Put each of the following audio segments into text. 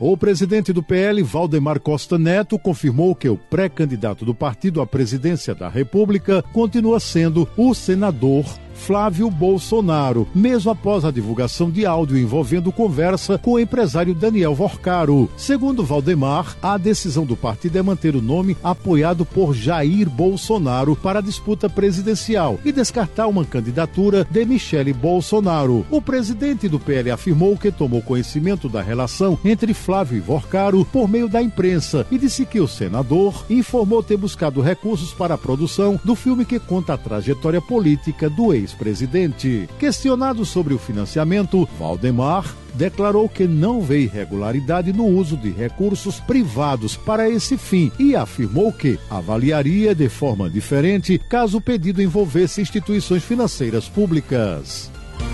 O presidente do PL, Valdemar Costa Neto, confirmou que o pré-candidato do partido à presidência da República continua sendo o senador Flávio Bolsonaro, mesmo após a divulgação de áudio envolvendo conversa com o empresário Daniel Vorcaro. Segundo Valdemar, a decisão do partido é manter o nome apoiado por Jair Bolsonaro para a disputa presidencial e descartar uma candidatura de Michele Bolsonaro. O presidente do PL afirmou que tomou conhecimento da relação entre Flávio e Vorcaro por meio da imprensa e disse que o senador informou ter buscado recursos para a produção do filme que conta a trajetória política do ex-presidente. Questionado sobre o financiamento, Valdemar declarou que não vê irregularidade no uso de recursos privados para esse fim e afirmou que avaliaria de forma diferente caso o pedido envolvesse instituições financeiras públicas.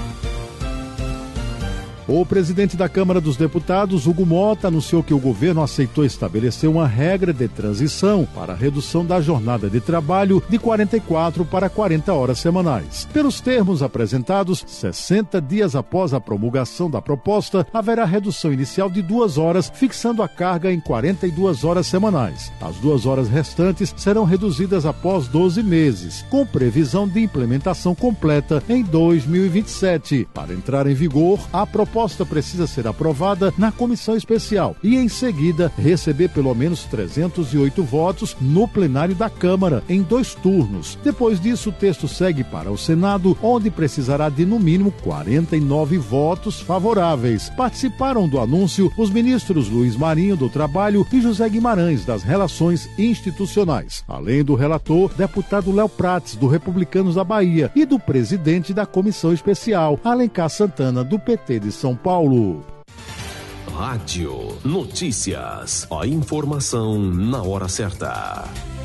O presidente da Câmara dos Deputados, Hugo Mota, anunciou que o governo aceitou estabelecer uma regra de transição para a redução da jornada de trabalho de 44 para 40 horas semanais. Pelos termos apresentados, 60 dias após a promulgação da proposta, haverá redução inicial de 2 horas, fixando a carga em 42 horas semanais. As 2 horas restantes serão reduzidas após 12 meses, com previsão de implementação completa em 2027. Para entrar em vigor, a proposta precisa ser aprovada na comissão especial e, em seguida, receber pelo menos 308 votos no plenário da Câmara, em 2 turnos. Depois disso, o texto segue para o Senado, onde precisará de, no mínimo, 49 votos favoráveis. Participaram do anúncio os ministros Luiz Marinho, do Trabalho, e José Guimarães, das Relações Institucionais, além do relator, deputado Léo Prates, do Republicanos da Bahia, e do presidente da comissão especial, Alencar Santana, do PT de São Paulo. Rádio Notícias. A informação na hora certa.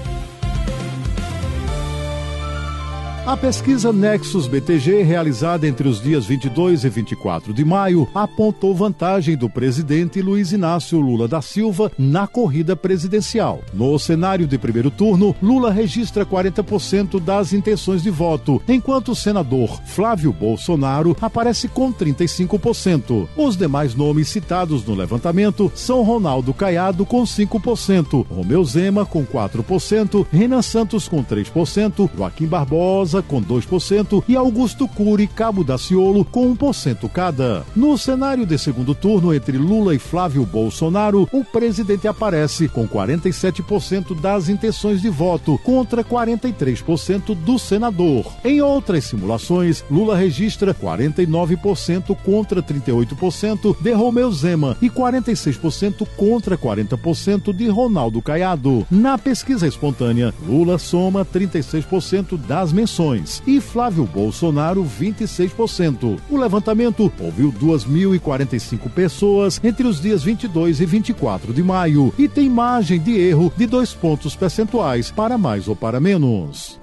A pesquisa Nexus BTG, realizada entre os dias 22 e 24 de maio, apontou vantagem do presidente Luiz Inácio Lula da Silva na corrida presidencial. No cenário de primeiro turno, Lula registra 40% das intenções de voto, enquanto o senador Flávio Bolsonaro aparece com 35%. Os demais nomes citados no levantamento são Ronaldo Caiado com 5%, Romeu Zema com 4%, Renan Santos com 3%, Joaquim Barbosa com 2% e Augusto Cury Cabo Daciolo com 1% cada. No cenário de segundo turno entre Lula e Flávio Bolsonaro, o presidente aparece com 47% das intenções de voto contra 43% do senador. Em outras simulações, Lula registra 49% contra 38% de Romeu Zema e 46% contra 40% de Ronaldo Caiado. Na pesquisa espontânea, Lula soma 36% das menções e Flávio Bolsonaro 26%. O levantamento ouviu 2.045 pessoas entre os dias 22 e 24 de maio e tem margem de erro de 2 pontos percentuais para mais ou para menos.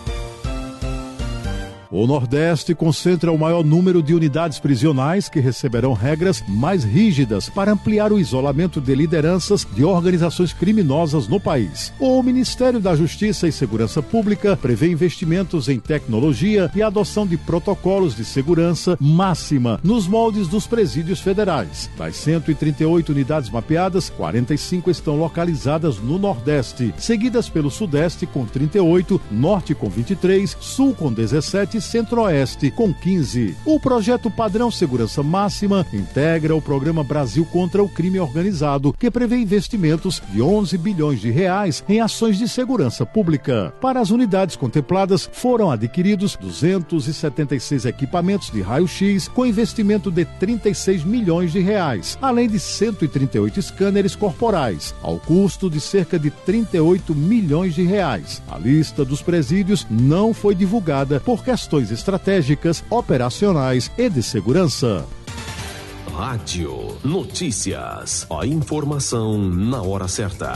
O Nordeste concentra o maior número de unidades prisionais que receberão regras mais rígidas para ampliar o isolamento de lideranças de organizações criminosas no país. O Ministério da Justiça e Segurança Pública prevê investimentos em tecnologia e adoção de protocolos de segurança máxima nos moldes dos presídios federais. Das 138 unidades mapeadas, 45 estão localizadas no Nordeste, seguidas pelo Sudeste com 38, Norte com 23, Sul com 17 Centro-Oeste, com 15. O projeto Padrão Segurança Máxima integra o programa Brasil contra o Crime Organizado, que prevê investimentos de 11 bilhões de reais em ações de segurança pública. Para as unidades contempladas, foram adquiridos 276 equipamentos de raio-x, com investimento de 36 milhões de reais, além de 138 scanners corporais, ao custo de cerca de 38 milhões de reais. A lista dos presídios não foi divulgada por questões estratégicas, operacionais e de segurança. Rádio Notícias. A informação na hora certa.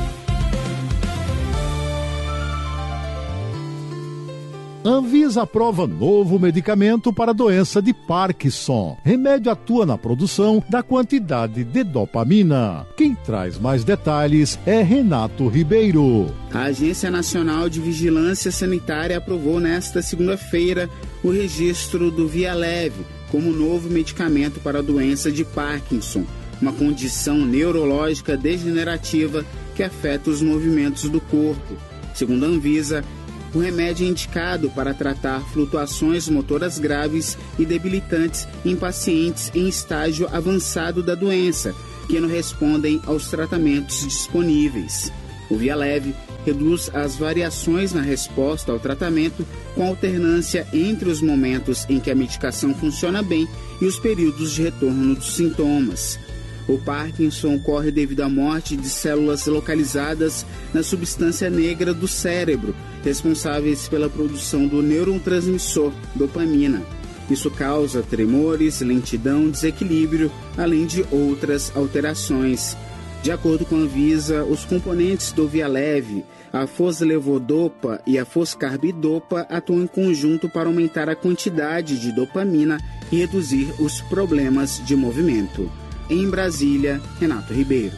Anvisa aprova novo medicamento para a doença de Parkinson. Remédio atua na produção da quantidade de dopamina. Quem traz mais detalhes é Renato Ribeiro. A Agência Nacional de Vigilância Sanitária aprovou nesta segunda-feira o registro do Vyalev como novo medicamento para a doença de Parkinson. uma condição neurológica degenerativa que afeta os movimentos do corpo. Segundo a Anvisa, o remédio é indicado para tratar flutuações motoras graves e debilitantes em pacientes em estágio avançado da doença, que não respondem aos tratamentos disponíveis. O Vyalev reduz as variações na resposta ao tratamento com alternância entre os momentos em que a medicação funciona bem e os períodos de retorno dos sintomas. O Parkinson ocorre devido à morte de células localizadas na substância negra do cérebro, responsáveis pela produção do neurotransmissor dopamina. Isso causa tremores, lentidão, desequilíbrio, além de outras alterações. De acordo com a Anvisa, os componentes do Vyalev, a foslevodopa e a foscarbidopa, atuam em conjunto para aumentar a quantidade de dopamina e reduzir os problemas de movimento. Em Brasília, Renato Ribeiro.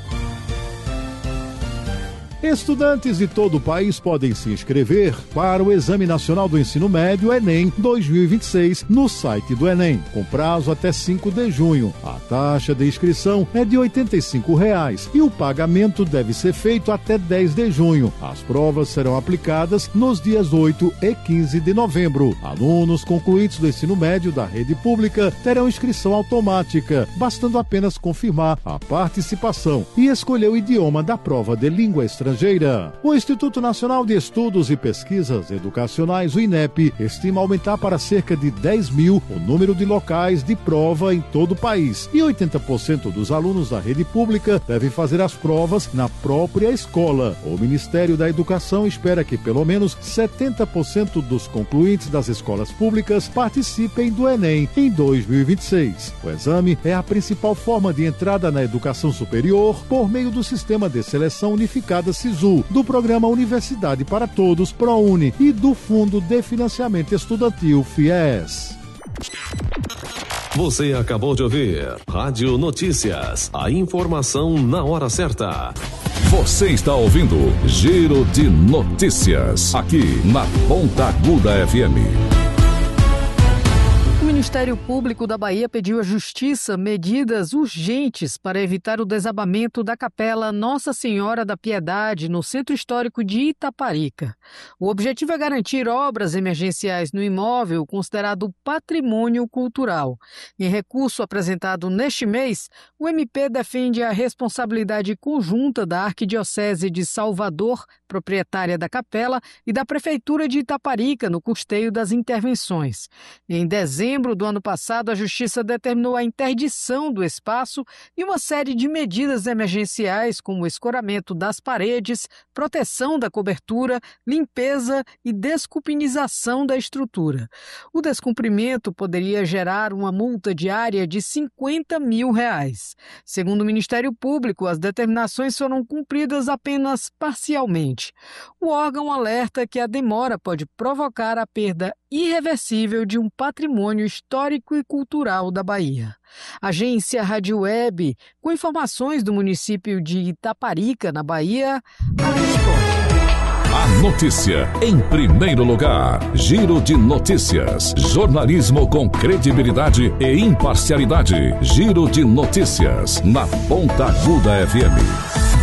Estudantes de todo o país podem se inscrever para o Exame Nacional do Ensino Médio Enem 2026 no site do Enem, com prazo até 5 de junho. A taxa de inscrição é de R$ 85,00 e o pagamento deve ser feito até 10 de junho. As provas serão aplicadas nos dias 8 e 15 de novembro. Alunos concluintes do ensino médio da rede pública terão inscrição automática, bastando apenas confirmar a participação e escolher o idioma da prova de língua estrangeira. O Instituto Nacional de Estudos e Pesquisas Educacionais, o INEP, estima aumentar para cerca de 10.000 o número de locais de prova em todo o país. E 80% dos alunos da rede pública devem fazer as provas na própria escola. O Ministério da Educação espera que pelo menos 70% dos concluintes das escolas públicas participem do Enem em 2026. O exame é a principal forma de entrada na educação superior por meio do Sistema de Seleção Unificada SISU, do Programa Universidade para Todos, ProUni, e do Fundo de Financiamento Estudantil, FIES. Você acabou de ouvir Rádio Notícias, a informação na hora certa. Você está ouvindo Giro de Notícias, aqui na Ponta Aguda FM. O Ministério Público da Bahia pediu à Justiça medidas urgentes para evitar o desabamento da Capela Nossa Senhora da Piedade, no Centro Histórico de Itaparica. O objetivo é garantir obras emergenciais no imóvel considerado patrimônio cultural. Em recurso apresentado neste mês, o MP defende a responsabilidade conjunta da Arquidiocese de Salvador, proprietária da capela, e da Prefeitura de Itaparica no custeio das intervenções. Em dezembro do ano passado, a Justiça determinou a interdição do espaço e uma série de medidas emergenciais, como o escoramento das paredes, proteção da cobertura, limpeza e desculpinização da estrutura. O descumprimento poderia gerar uma multa diária de R$ 50 mil. Segundo o Ministério Público, as determinações foram cumpridas apenas parcialmente. O órgão alerta que a demora pode provocar a perda irreversível de um patrimônio histórico e cultural da Bahia. Agência Rádio Web, com informações do município de Itaparica, na Bahia, A notícia em primeiro lugar. Giro de Notícias. Jornalismo com credibilidade e imparcialidade. Giro de Notícias na Ponta Aguda FM.